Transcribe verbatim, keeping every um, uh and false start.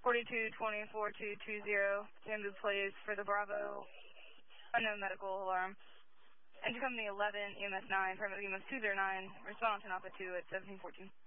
forty-two twenty-four two two zero, Jambu plays for the Bravo, unknown medical alarm. Engine company eleven, E M S nine, permit E M S two zero nine, respond to Napa two at seventeen fourteen.